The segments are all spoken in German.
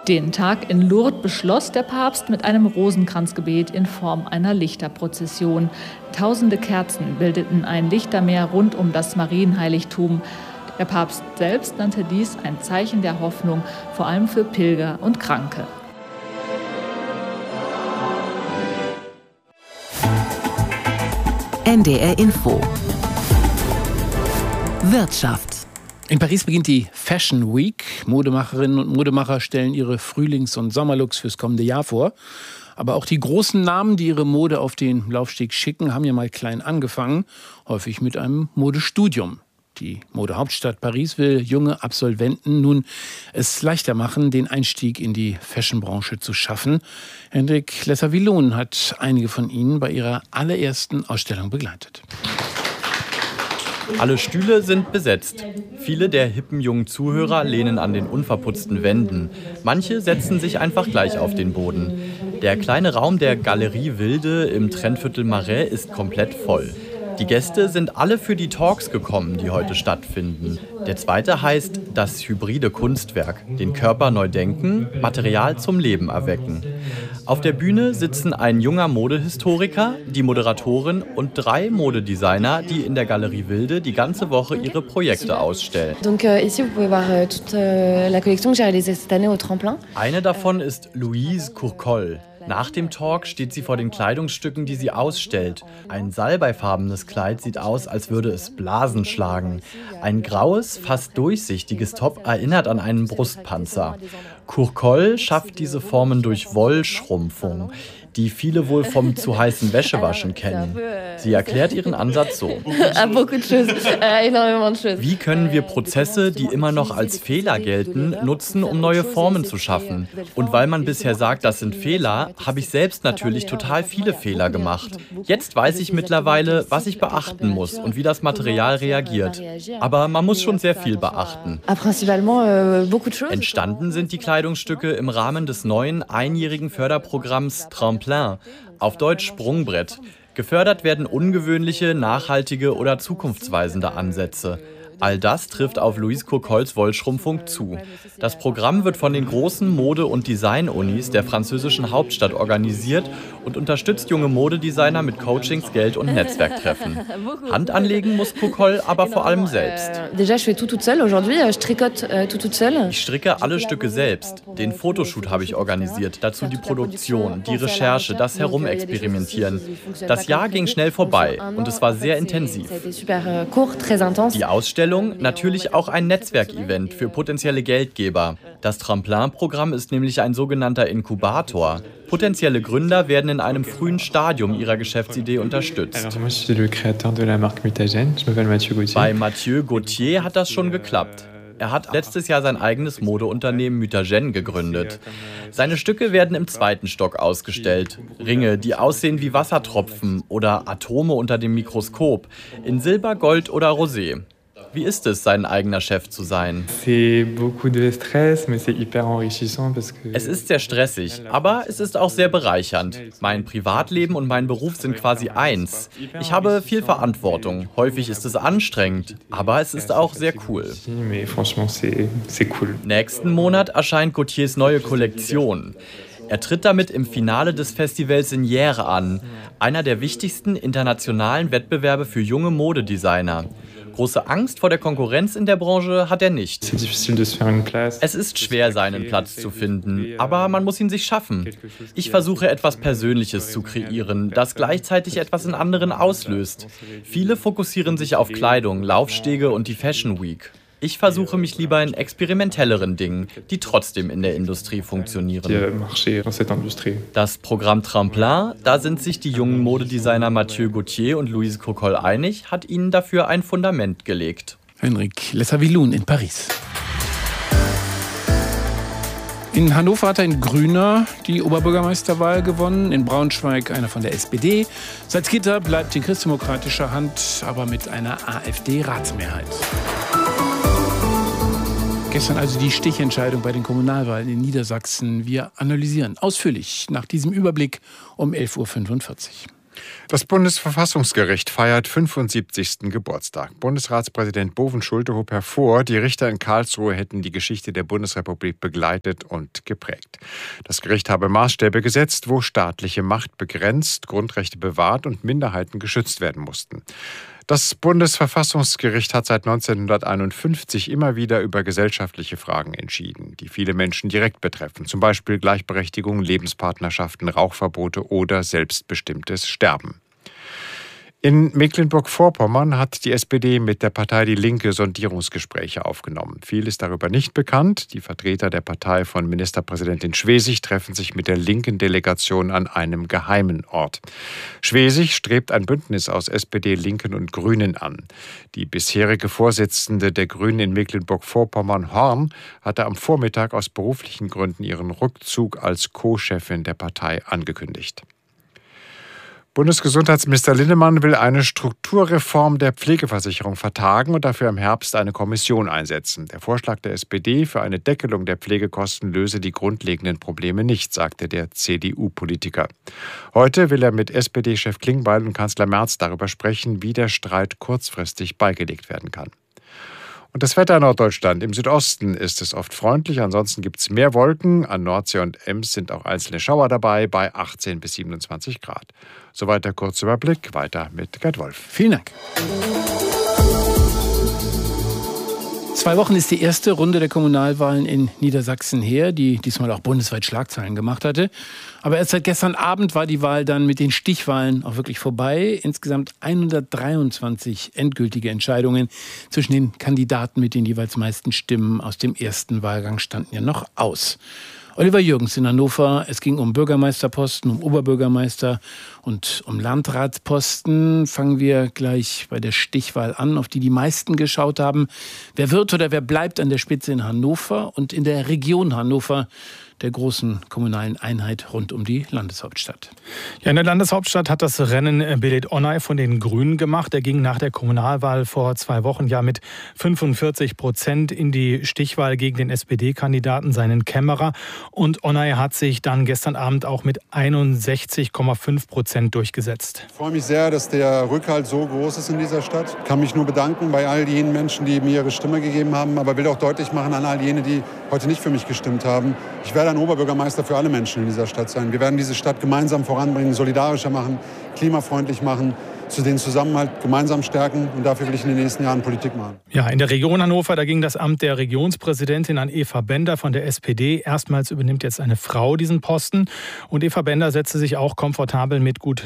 Den Tag in Lourdes beschloss der Papst mit einem Rosenkranzgebet in Form einer Lichterprozession. Tausende Kerzen bildeten ein Lichtermeer rund um das Marienheiligtum. Der Papst selbst nannte dies ein Zeichen der Hoffnung, vor allem für Pilger und Kranke. NDR Info Wirtschaft. In Paris beginnt die Fashion Week. Modemacherinnen und Modemacher stellen ihre Frühlings- und Sommerlooks fürs kommende Jahr vor. Aber auch die großen Namen, die ihre Mode auf den Laufsteg schicken, haben ja mal klein angefangen, häufig mit einem Modestudium. Die Modehauptstadt Paris will junge Absolventen nun es leichter machen, den Einstieg in die Fashionbranche zu schaffen. Hendrik Lesser-Villon hat einige von ihnen bei ihrer allerersten Ausstellung begleitet. Alle Stühle sind besetzt. Viele der hippen jungen Zuhörer lehnen an den unverputzten Wänden. Manche setzen sich einfach gleich auf den Boden. Der kleine Raum der Galerie Wilde im Trendviertel Marais ist komplett voll. Die Gäste sind alle für die Talks gekommen, die heute stattfinden. Der zweite heißt das hybride Kunstwerk. Den Körper neu denken, Material zum Leben erwecken. Auf der Bühne sitzen ein junger Modehistoriker, die Moderatorin und 3 Modedesigner, die in der Galerie Wilde die ganze Woche ihre Projekte ausstellen. Eine davon ist Louise Courcol. Nach dem Talk steht sie vor den Kleidungsstücken, die sie ausstellt. Ein salbeifarbenes Kleid sieht aus, als würde es Blasen schlagen. Ein graues, fast durchsichtiges Top erinnert an einen Brustpanzer. Courcol schafft diese Formen durch Wollschrumpfung, die viele wohl vom zu heißen Wäschewaschen kennen. Sie erklärt ihren Ansatz so. Wie können wir Prozesse, die immer noch als Fehler gelten, nutzen, um neue Formen zu schaffen? Und weil man bisher sagt, das sind Fehler, habe ich selbst natürlich total viele Fehler gemacht. Jetzt weiß ich mittlerweile, was ich beachten muss und wie das Material reagiert. Aber man muss schon sehr viel beachten. Entstanden sind die Kleidungsstücke im Rahmen des neuen einjährigen Förderprogramms Tremplin, auf Deutsch Sprungbrett. Gefördert werden ungewöhnliche, nachhaltige oder zukunftsweisende Ansätze. All das trifft auf Louise Courcols Wollschrumpfung zu. Das Programm wird von den großen Mode- und Design-Unis der französischen Hauptstadt organisiert und unterstützt junge Modedesigner mit Coachings, Geld und Netzwerktreffen. Hand anlegen muss Courcol aber vor allem selbst. Ich stricke alle Stücke selbst. Den Fotoshoot habe ich organisiert, dazu die Produktion, die Recherche, das Herumexperimentieren. Das Jahr ging schnell vorbei und es war sehr intensiv. Die Ausstellung natürlich auch ein Netzwerkevent für potenzielle Geldgeber. Das Tremplin-Programm ist nämlich ein sogenannter Inkubator. Potenzielle Gründer werden in einem frühen Stadium ihrer Geschäftsidee unterstützt. Bei Mathieu Gauthier hat das schon geklappt. Er hat letztes Jahr sein eigenes Modeunternehmen Mutagen gegründet. Seine Stücke werden im 2. Stock ausgestellt. Ringe, die aussehen wie Wassertropfen oder Atome unter dem Mikroskop, in Silber, Gold oder Rosé. Wie ist es, sein eigener Chef zu sein? Es ist sehr stressig, aber es ist auch sehr bereichernd. Mein Privatleben und mein Beruf sind quasi eins. Ich habe viel Verantwortung. Häufig ist es anstrengend, aber es ist auch sehr cool. Nächsten Monat erscheint Gauthiers neue Kollektion. Er tritt damit im Finale des Festivals in Hyères an, einer der wichtigsten internationalen Wettbewerbe für junge Modedesigner. Große Angst vor der Konkurrenz in der Branche hat er nicht. Es ist schwer, seinen Platz zu finden, aber man muss ihn sich schaffen. Ich versuche etwas Persönliches zu kreieren, das gleichzeitig etwas in anderen auslöst. Viele fokussieren sich auf Kleidung, Laufstege und die Fashion Week. Ich versuche mich lieber in experimentelleren Dingen, die trotzdem in der Industrie funktionieren. Das Programm Tremplin, da sind sich die jungen Modedesigner Mathieu Gauthier und Louise Courcol einig, hat ihnen dafür ein Fundament gelegt. Hendrik Lesser-Villon in Paris. In Hannover hat ein Grüner die Oberbürgermeisterwahl gewonnen, in Braunschweig einer von der SPD. Salzgitter bleibt in christdemokratischer Hand, aber mit einer AfD-Ratsmehrheit. Gestern also die Stichentscheidung bei den Kommunalwahlen in Niedersachsen. Wir analysieren ausführlich nach diesem Überblick um 11.45 Uhr. Das Bundesverfassungsgericht feiert 75. Geburtstag. Bundesratspräsident Bovenschulte hob hervor, die Richter in Karlsruhe hätten die Geschichte der Bundesrepublik begleitet und geprägt. Das Gericht habe Maßstäbe gesetzt, wo staatliche Macht begrenzt, Grundrechte bewahrt und Minderheiten geschützt werden mussten. Das Bundesverfassungsgericht hat seit 1951 immer wieder über gesellschaftliche Fragen entschieden, die viele Menschen direkt betreffen, zum Beispiel Gleichberechtigung, Lebenspartnerschaften, Rauchverbote oder selbstbestimmtes Sterben. In Mecklenburg-Vorpommern hat die SPD mit der Partei Die Linke Sondierungsgespräche aufgenommen. Viel ist darüber nicht bekannt. Die Vertreter der Partei von Ministerpräsidentin Schwesig treffen sich mit der linken Delegation an einem geheimen Ort. Schwesig strebt ein Bündnis aus SPD, Linken und Grünen an. Die bisherige Vorsitzende der Grünen in Mecklenburg-Vorpommern, Horn, hatte am Vormittag aus beruflichen Gründen ihren Rückzug als Co-Chefin der Partei angekündigt. Bundesgesundheitsminister Linnemann will eine Strukturreform der Pflegeversicherung vertagen und dafür im Herbst eine Kommission einsetzen. Der Vorschlag der SPD für eine Deckelung der Pflegekosten löse die grundlegenden Probleme nicht, sagte der CDU-Politiker. Heute will er mit SPD-Chef Klingbeil und Kanzler Merz darüber sprechen, wie der Streit kurzfristig beigelegt werden kann. Und das Wetter in Norddeutschland. Im Südosten ist es oft freundlich, ansonsten gibt es mehr Wolken. An Nordsee und Ems sind auch einzelne Schauer dabei, bei 18 bis 27 Grad. Soweit der kurze Überblick. Weiter mit Gerd Wolf. Vielen Dank. 2 Wochen ist die erste Runde der Kommunalwahlen in Niedersachsen her, die diesmal auch bundesweit Schlagzeilen gemacht hatte. Aber erst seit gestern Abend war die Wahl dann mit den Stichwahlen auch wirklich vorbei. Insgesamt 123 endgültige Entscheidungen zwischen den Kandidaten mit den jeweils meisten Stimmen aus dem ersten Wahlgang standen ja noch aus. Oliver Jürgens in Hannover. Es ging um Bürgermeisterposten, um Oberbürgermeister und um Landratsposten. Fangen wir gleich bei der Stichwahl an, auf die die meisten geschaut haben. Wer wird oder wer bleibt an der Spitze in Hannover und in der Region Hannover, der großen kommunalen Einheit rund um die Landeshauptstadt? Ja, in der Landeshauptstadt hat das Rennen Belit Onay von den Grünen gemacht. Er ging nach der Kommunalwahl vor 2 Wochen ja mit 45% in die Stichwahl gegen den SPD-Kandidaten, seinen Kämmerer. Und Onay hat sich dann gestern Abend auch mit 61,5% durchgesetzt. Ich freue mich sehr, dass der Rückhalt so groß ist in dieser Stadt. Ich kann mich nur bedanken bei all jenen Menschen, die mir ihre Stimme gegeben haben, aber will auch deutlich machen an all jene, die heute nicht für mich gestimmt haben. Ich werde ein Oberbürgermeister für alle Menschen in dieser Stadt sein. Wir werden diese Stadt gemeinsam voranbringen, solidarischer machen, klimafreundlich machen, den Zusammenhalt gemeinsam stärken, und dafür will ich in den nächsten Jahren Politik machen. Ja, in der Region Hannover, da ging das Amt der Regionspräsidentin an Eva Bender von der SPD. Erstmals übernimmt jetzt eine Frau diesen Posten. Und Eva Bender setzte sich auch komfortabel mit gut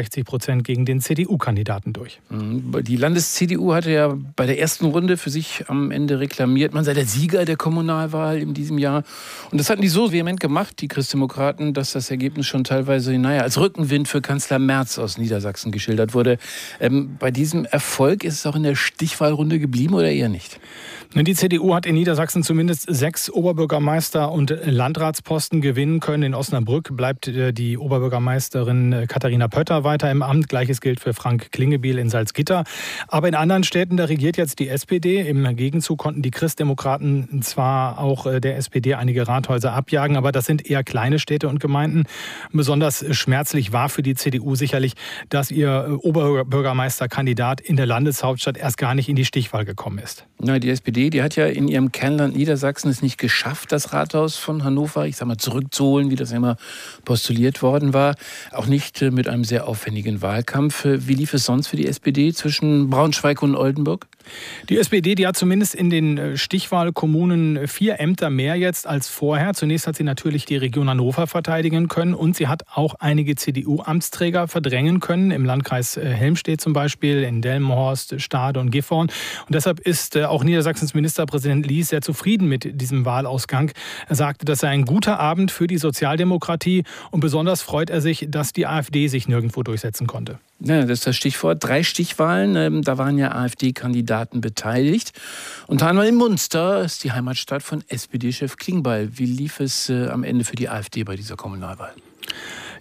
69% gegen den CDU-Kandidaten durch. Die Landes-CDU hatte ja bei der ersten Runde für sich am Ende reklamiert, man sei der Sieger der Kommunalwahl in diesem Jahr. Und das hatten die so vehement gemacht, die Christdemokraten, dass das Ergebnis schon teilweise als Rückenwind für Kanzler Merz aus Niedersachsen geschildert wurde. Bei diesem Erfolg ist es auch in der Stichwahlrunde geblieben oder eher nicht? Die CDU hat in Niedersachsen zumindest 6 Oberbürgermeister- und Landratsposten gewinnen können. In Osnabrück bleibt die Oberbürgermeisterin Katharina Pötter weiter im Amt. Gleiches gilt für Frank Klingebiel in Salzgitter. Aber in anderen Städten, da regiert jetzt die SPD. Im Gegenzug konnten die Christdemokraten zwar auch der SPD einige Rathäuser abjagen, aber das sind eher kleine Städte und Gemeinden. Besonders schmerzlich war für die CDU sicherlich, dass ihr Oberbürgermeisterkandidat in der Landeshauptstadt erst gar nicht in die Stichwahl gekommen ist. Na, die SPD, die hat ja in ihrem Kernland Niedersachsen es nicht geschafft, das Rathaus von Hannover, zurückzuholen, wie das ja immer postuliert worden war. Auch nicht mit einem sehr aufwendigen Wahlkampf. Wie lief es sonst für die SPD zwischen Braunschweig und Oldenburg? Die SPD, die hat zumindest in den Stichwahlkommunen 4 Ämter mehr jetzt als vorher. Zunächst hat sie natürlich die Region Hannover verteidigen können und sie hat auch einige CDU-Amtsträger verdrängen können, im Landkreis Helmstedt zum Beispiel, in Delmenhorst, Stade und Gifhorn. Und deshalb ist auch Niedersachsens Ministerpräsident Lies sehr zufrieden mit diesem Wahlausgang. Er sagte, das sei ein guter Abend für die Sozialdemokratie und besonders freut er sich, dass die AfD sich nirgendwo durchsetzen konnte. Ja, das ist das Stichwort. 3 Stichwahlen, da waren ja AfD-Kandidaten beteiligt. Unter anderem in Munster, ist die Heimatstadt von SPD-Chef Klingbeil. Wie lief es am Ende für die AfD bei dieser Kommunalwahl?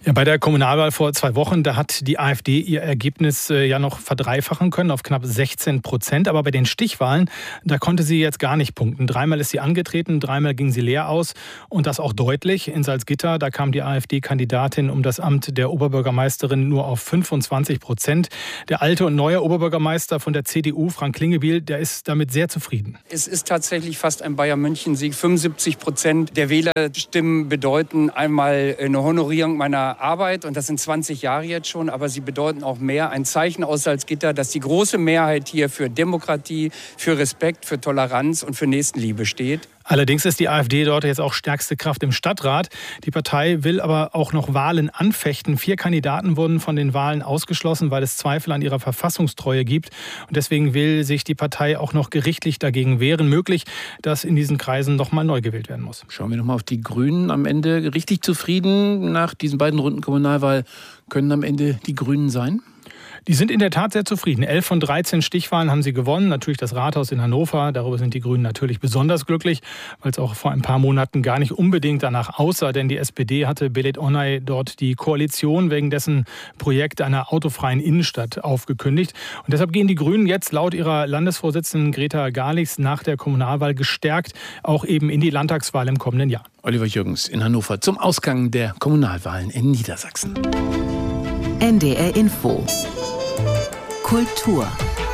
Ja, bei der Kommunalwahl vor 2 Wochen, da hat die AfD ihr Ergebnis ja noch verdreifachen können auf knapp 16%. Aber bei den Stichwahlen, da konnte sie jetzt gar nicht punkten. 3-mal ist sie angetreten, 3-mal ging sie leer aus. Und das auch deutlich. In Salzgitter, da kam die AfD-Kandidatin um das Amt der Oberbürgermeisterin nur auf 25%. Der alte und neue Oberbürgermeister von der CDU, Frank Klingebiel, der ist damit sehr zufrieden. Es ist tatsächlich fast ein Bayern-München-Sieg. 75% der Wählerstimmen bedeuten einmal eine Honorierung meiner Arbeit, und das sind 20 Jahre jetzt schon, aber sie bedeuten auch mehr. Ein Zeichen aus Salzgitter, dass die große Mehrheit hier für Demokratie, für Respekt, für Toleranz und für Nächstenliebe steht. Allerdings ist die AfD dort jetzt auch stärkste Kraft im Stadtrat. Die Partei will aber auch noch Wahlen anfechten. 4 Kandidaten wurden von den Wahlen ausgeschlossen, weil es Zweifel an ihrer Verfassungstreue gibt. Und deswegen will sich die Partei auch noch gerichtlich dagegen wehren. Möglich, dass in diesen Kreisen noch mal neu gewählt werden muss. Schauen wir noch mal auf die Grünen. Am Ende richtig zufrieden nach diesen beiden Runden Kommunalwahl. Können am Ende die Grünen sein? Die sind in der Tat sehr zufrieden. 11 von 13 Stichwahlen haben sie gewonnen. Natürlich das Rathaus in Hannover. Darüber sind die Grünen natürlich besonders glücklich, weil es auch vor ein paar Monaten gar nicht unbedingt danach aussah. Denn die SPD hatte Belet Onay dort die Koalition wegen dessen Projekt einer autofreien Innenstadt aufgekündigt. Und deshalb gehen die Grünen jetzt laut ihrer Landesvorsitzenden Greta Garlitz nach der Kommunalwahl gestärkt auch eben in die Landtagswahl im kommenden Jahr. Oliver Jürgens in Hannover zum Ausgang der Kommunalwahlen in Niedersachsen. NDR Info. Kultur.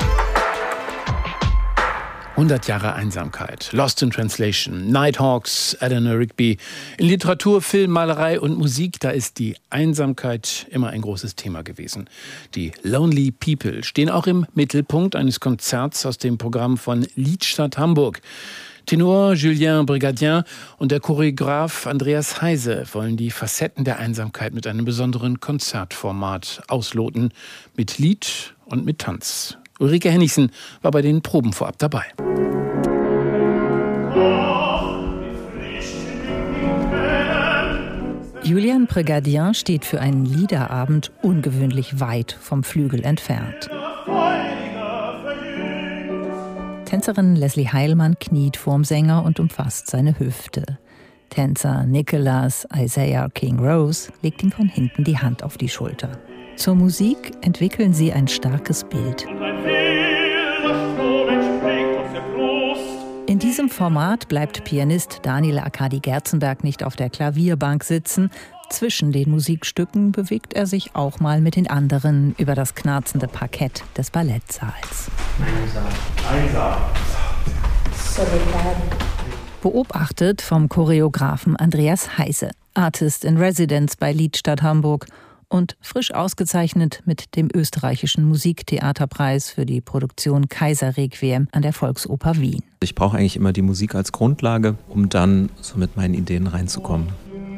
100 Jahre Einsamkeit, Lost in Translation, Nighthawks, Eleanor Rigby. In Literatur, Film, Malerei und Musik, da ist die Einsamkeit immer ein großes Thema gewesen. Die Lonely People stehen auch im Mittelpunkt eines Konzerts aus dem Programm von Liedstadt Hamburg. Tenor Julien Brigadier und der Choreograf Andreas Heise wollen die Facetten der Einsamkeit mit einem besonderen Konzertformat ausloten, mit Lied und mit Tanz. Ulrike Hennichsen war bei den Proben vorab dabei. Julien Brigadier steht für einen Liederabend ungewöhnlich weit vom Flügel entfernt. Tänzerin Leslie Heilmann kniet vorm Sänger und umfasst seine Hüfte. Tänzer Nicholas Isaiah King Rose legt ihm von hinten die Hand auf die Schulter. Zur Musik entwickeln sie ein starkes Bild. In diesem Format bleibt Pianist Daniel Arkadi Gerzenberg nicht auf der Klavierbank sitzen. Zwischen den Musikstücken bewegt er sich auch mal mit den anderen über das knarzende Parkett des Ballettsaals. Beobachtet vom Choreografen Andreas Heise, Artist in Residence bei Liedstadt Hamburg und frisch ausgezeichnet mit dem österreichischen Musiktheaterpreis für die Produktion Kaiserrequiem an der Volksoper Wien. Ich brauche eigentlich immer die Musik als Grundlage, um dann so mit meinen Ideen reinzukommen.